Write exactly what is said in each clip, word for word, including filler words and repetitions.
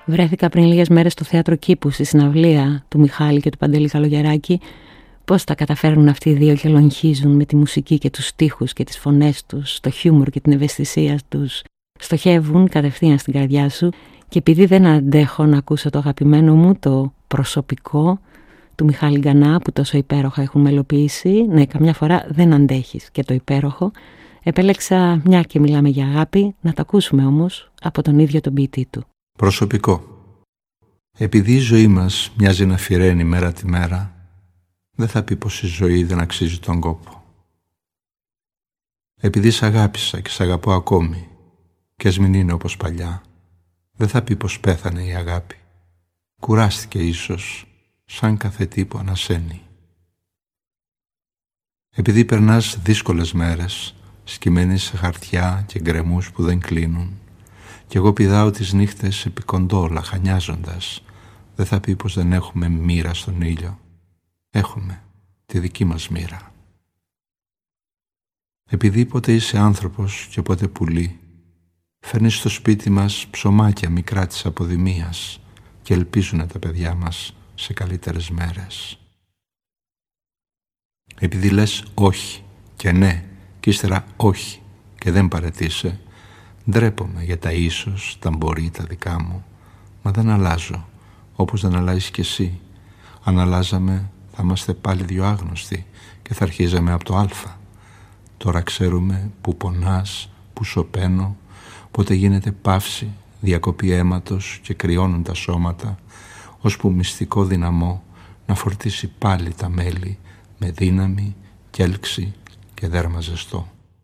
Βρέθηκα πριν λίγες μέρες στο Θέατρο Κήπου, στη συναυλία του Μιχάλη και του Παντελή Καλογεράκη. Πώς τα καταφέρνουν αυτοί οι δύο και λογχίζουν με τη μουσική και τους στίχους και τις φωνές τους, το χιούμορ και την ευαισθησία τους. Στοχεύουν κατευθείαν στην καρδιά σου και επειδή δεν αντέχω να ακούσω το αγαπημένο μου, το προσωπικό του Μιχάλη Γκανά που τόσο υπέροχα έχουν μελοποιήσει, ναι, καμιά φορά δεν αντέχεις και το υπέροχο, επέλεξα, μια και μιλάμε για αγάπη, να τα ακούσουμε όμως από τον ίδιο τον ποιητή του. Προσωπικό. Επειδή η ζωή μας μοιάζει να φυραίνει μέρα τη μέρα, δεν θα πει πως η ζωή δεν αξίζει τον κόπο. Επειδή σ' αγάπησα και σ' αγαπώ ακόμη, και ας μην είναι όπως παλιά, δεν θα πει πως πέθανε η αγάπη. Κουράστηκε ίσως, σαν κάθε τι που ανασένει. Επειδή περνάς δύσκολες μέρες, σκυμμένη σε χαρτιά και γκρεμούς που δεν κλείνουν, κι εγώ πηδάω τις νύχτες επί κοντό λαχανιάζοντας, δεν θα πει πως δεν έχουμε μοίρα στον ήλιο. Έχουμε τη δική μας μοίρα. Επειδή ποτέ είσαι άνθρωπος και ποτέ πουλί, φέρνεις στο σπίτι μας ψωμάκια μικρά της αποδημίας και ελπίζουνε τα παιδιά μας σε καλύτερες μέρες. Επειδή λες όχι και ναι και ύστερα όχι και δεν παρετήσει, ντρέπομαι για τα ίσως, τα μπορεί, τα δικά μου, μα δεν αλλάζω, όπως δεν αλλάζεις κι εσύ. Αν αλλάζαμε θα είμαστε πάλι δυο άγνωστοι και θα αρχίζαμε από το α. Τώρα ξέρουμε που πονάς, που σωπαίνω, πότε γίνεται παύση, διακοπή αίματος και κρυώνουν τα σώματα, ώσπου μυστικό δυναμό να φορτίσει πάλι τα μέλη με δύναμη, κέλξη και δέρμα ζεστό.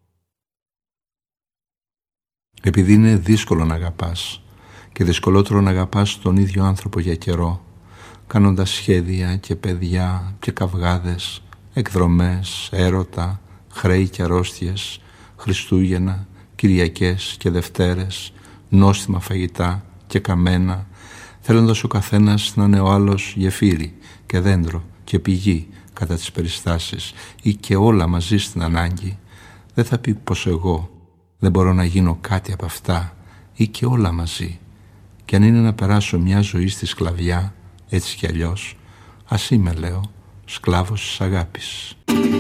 Επειδή είναι δύσκολο να αγαπάς και δυσκολότερο να αγαπάς τον ίδιο άνθρωπο για καιρό, κάνοντας σχέδια και παιδιά και καυγάδες, εκδρομές, έρωτα, χρέη και αρρώστιες, Χριστούγεννα, Κυριακές και Δευτέρες, νόστιμα φαγητά και καμένα, θέλοντας ο καθένας να είναι ο άλλος γεφύρι και δέντρο και πηγή κατά τις περιστάσεις ή και όλα μαζί στην ανάγκη, δεν θα πει πως εγώ δεν μπορώ να γίνω κάτι από αυτά ή και όλα μαζί. Και αν είναι να περάσω μια ζωή στη σκλαβιά, έτσι κι αλλιώς, ας είμαι, λέω, σκλάβος της αγάπης.